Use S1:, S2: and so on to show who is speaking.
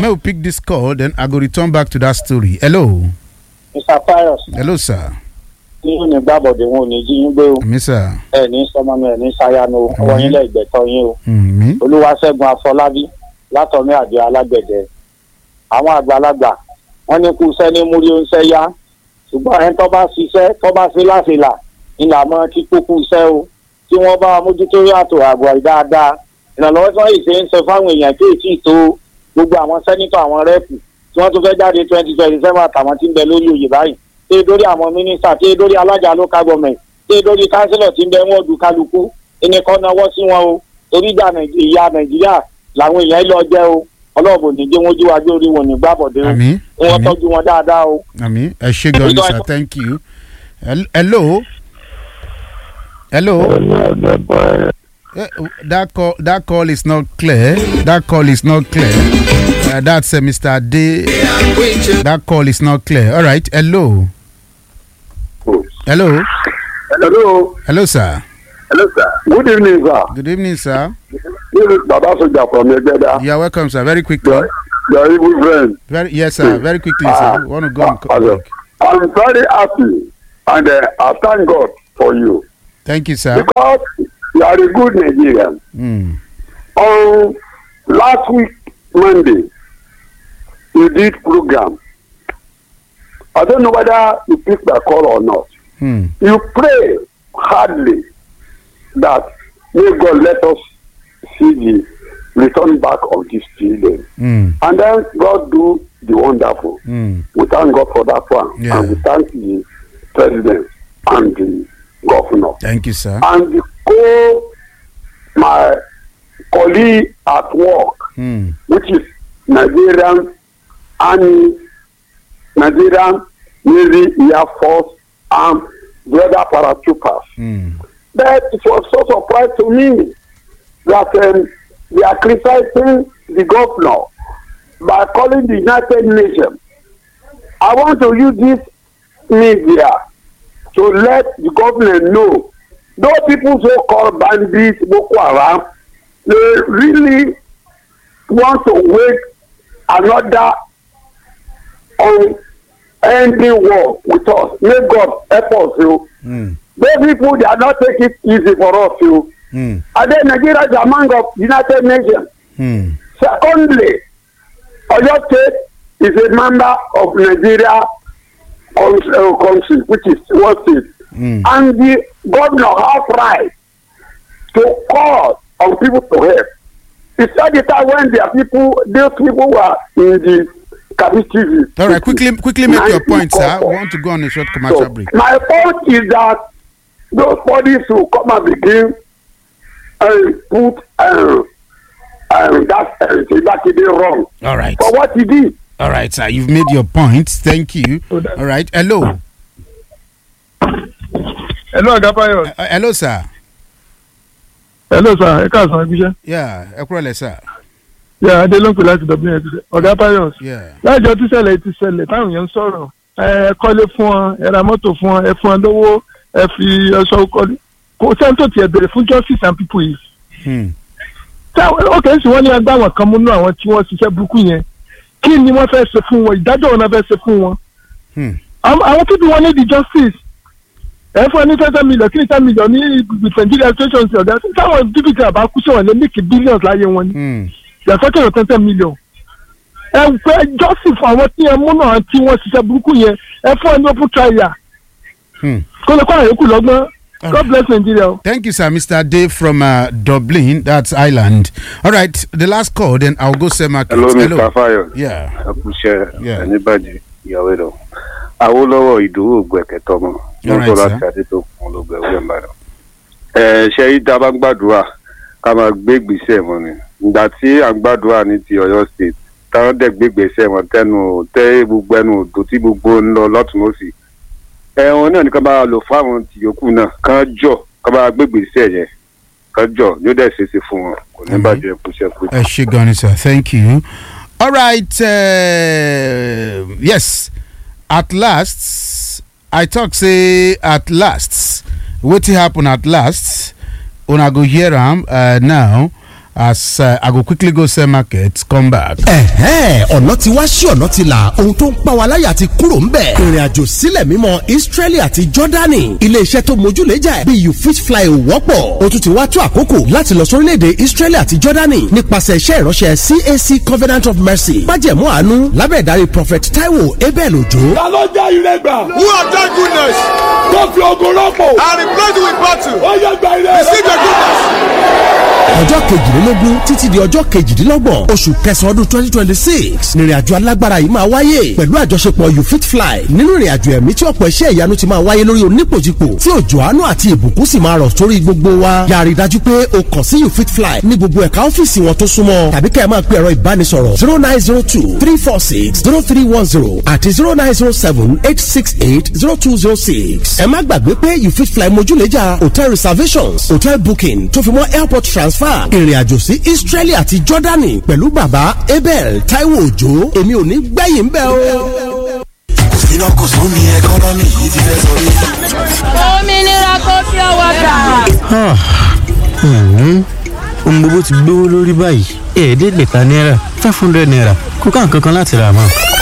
S1: may we pick this call, then I go return back to that story. Hello.
S2: Mr. Pius.
S1: Hello, sir.
S2: Yín ní gbàbọ̀dé wọn ò ní jí yín gbé o.
S1: Mi, sir.
S2: Ẹ ní sọmọnù ẹ ní sáyánu ọwọ́ yín lẹ́gbẹ̀tọ́ yín o.
S1: Mi.
S2: Olúwaṣẹ́gun Afọlábí látọ̀mí àdé alágbẹ̀dẹ. Àwọn àgbàlagbà wọ́n ní kú iṣẹ́ ní múrí oúnṣẹ́ yá. Ṣùgbọ́n ẹni tó bá ṣiṣẹ́ tó bá ṣe láṣìlà ìlànà tí kó kú iṣẹ́ o. Tí wọ́n bá mójútó yàtọ̀ àgọ́ dáadáa. Ìrànlọ́wọ́ tí wọ́n yìí ṣe ń sọ fáwọn èèyàn tí èsì tó gbogbo àwọn sẹ́nítọ̀ àwọn rẹ́pù tí wọ́n tún fẹ́ jáde 2027 àtàwọn tí ń bẹ lórí oyè báyìí. Tí dórí àwọn mínísítà tí dórí alága local government tí dórí kánsílọ̀ tí ń bẹ wọ́n du kálukú ẹni kan náwó sí wọn o torí ìyá Nàìjíríà làwọn èèyàn lọ jẹ́ o ọlọ́ọ̀bù nìjẹ́ wọn ojú wájú orí wọn ní gbàbọ̀dé o wọ́n tọ́jú wọn dáadáa o.
S1: Àmín. Ẹ ṣé gan ni sir, thank you. Hello. That call is not clear. That's Mr. Ade. That call is not clear. All right. Hello.
S3: Hello,
S1: Sir.
S3: Hello, sir. Good evening, sir.
S1: Good evening, sir.
S3: This is Baba Soja from Egbeda.
S1: You are welcome, sir. Very quickly.
S3: Your evil friend.
S1: Yes, sir. Very quickly, sir. You want to go?
S3: I'm very happy and I thank God for you.
S1: Thank you, sir.
S3: Because you are a good Nigerian. On last week, Monday, you did program. I don't know whether you picked the call or not. You pray hardly that may God let us see the return back of these children. And then God do the wonderful. We thank God for that one.
S1: Yeah.
S3: And we thank the president and the governor.
S1: Thank you, sir.
S3: And my colleague at work, which is Nigerian Army, Nigerian Navy, Air Force, and the other paratroopers. But it was so surprised to me that they are criticizing the governor by calling the United Nations. I want to use this media to let the government know those people so-called bandits, Boko Haram, they really want to wage another ending war with us. May God help us, you. Those people, they are not taking it easy for us, you. And then Nigeria is among the United Nations. Secondly, Oyo State is a member of Nigeria country, which is one state. And the governor has right to call on people to help. It's not the time when there are those people who are in the captivity.
S1: All right, quickly make your point, sir. We want to go on a short commercial break.
S3: My point is that those bodies who come and begin and put that he did wrong.
S1: All right.
S3: For what he did.
S1: All right, sir. You've made your point. Thank you. All right. Hello.
S4: Hello, Agapayo.
S1: Hello, sir.
S4: Hello, sir.
S1: Yeah, Ekwale, sir.
S4: Yeah, Adé ló ń pè láti Dublin. Agapayo.
S1: Yeah.
S4: Lájọ tí ṣẹlẹ̀ táwọn èèyàn ń sọ̀rọ̀. Ẹ kọ́lé fún wọn, ẹ ra mọ́tò fún wọn, ẹ fún wọn lówó, ẹ fi ọṣọ kọ́lé. Kò sẹ́ńtò tiẹ̀ bèrè fún justice and people yìí. Ókè sì wọ́n ní agbá àwọn kan múnú àwọn tí wọ́n ṣiṣẹ́ burúkú yẹn. Kí ni wọ́n fẹ́ ṣe fún wọn? Ìdájọ́ wọn náà fẹ́ ṣe fún wọn. Àwọn people wọn need the justice. Ẹ fún ẹ ní 10 million, kí ni 10 million ní Nigeria situation ṣe ọ̀dà? Táwọn dìbìtì àbá kú sọ̀rọ̀ lé mílíkì billions láyé wọn ni. Yàtọ̀ kí ni 10 million. Ẹ fẹ́ justice fún àwọn tí ẹ múnú àwọn tí wọ́n ṣiṣẹ́ burúkú yẹn. Ẹ fún ẹ ní open trial. Kó lè kọ́ àyókù lọ́gbọ́n. God bless Nigeria.
S1: Thank you, sir. Mr. Dave from Dublin, that's Ireland. All right, the last call, then I'll go say my.
S5: Hello, Mr. Fayo.
S1: Yeah.
S5: Anybody? Yawero. Awolowo Idowu Gbeketomo.
S1: All right, sir.
S5: Ṣé ìdábà gbàdúrà ká máa gbé ìgbésẹ̀ wọn ni. Ìgbà tí à ń gbàdúrà ní ti Ọ̀yọ́ State, táwọn dẹ̀ gbé ìgbésẹ̀ wọn tẹ́ gbogbo ẹnu odò tí gbogbo ń lọ lọ́tùn lósì. Ẹ̀wọ̀n náà ni ká bá lò fún àwọn tìyókù náà kán jọ ká bá gbé ìgbésẹ̀ yẹn kán jọ yóò dẹ̀ ṣeéṣe fún wọn kò ní bàjẹ́ kúṣẹ́kú.
S1: Ẹ ṣé gan ni, sir. Thank you. All right. Yes. At last, I talk say at last. Wetin happen at last? Una go hear am now. as I go quickly go sell market, come back.
S6: Ọ̀nà ti wá sí ọ̀nà ti là ohun tó ń pa wá láyà ti kúrò ń bẹ̀. Ìrìn àjò sílẹ̀ mímọ́ Israeli àti Jordani. Ilé-iṣẹ́ tó mójúlẹ́jà ẹ̀ bí you fit fly ò wọ́pọ̀. O tún ti wá tó àkókò láti lọ sórílẹ̀-èdè Israeli àti Jordani nípasẹ̀ iṣẹ́ ìránṣẹ́ CAC Covenant of Mercy. Májẹ̀mú àánú lábẹ́ ìdarí Prophet Taiwo Abel Ojo.
S7: Ta ló jẹ́ ìrẹ́gbà?
S8: Who have done goodness?
S7: Tó fi ogun rọ́pò.
S8: And replaced with battle.
S7: Ó yẹ gba ilé.
S8: Receive your goodness.
S6: Ọjọ́ kejìlélógún títí di ọjọ́ kejìdínlọ́gbọ̀n oṣù kẹsàn-án ọdún 2026 nírìn àjò alágbára yìí máa wáyé pẹ̀lú àjọṣepọ̀ you fit fly nínú ìrìn àjò ẹ̀mí tí ọ̀pọ̀ iṣẹ́ ìyanu ti máa wáyé lórí onípòjìpò tí òjò àánú àti ìbùkún sì máa rọ̀ sórí gbogbo wa. Yàrá ìdájú pé o kàn sí you fit fly ní gbogbo ẹ̀ka ọ́fíìsì wọn tó súnmọ́ tàbí kẹ́ ẹ máa pe ẹ̀rọ ìbánisọ̀rọ̀ 0902-346-0310 àti 0907-868-0206. Ẹ má gbàgbé pé you fit fly mójúlẹ́jà hotel reservations hotel booking tó fi mọ́ airport transfer ìrìn àjò sí Israeli àti Jordani pẹ̀lú bàbá Abel Taiwo Òjó èmi ò ní gbẹ̀yìn bẹ́ẹ̀ o.
S9: iná kò sún ní ẹkọ́nọ́mì yìí ti fẹ́ sọrí.
S10: òmìnira kò fi ọwọ́ gbà.
S11: ohun gbogbo ti gbówó lórí báyìí ẹ̀ẹ́dẹ́gbẹ̀ta náírà 500 naira kó ká nǹkan kan láti rà mọ́.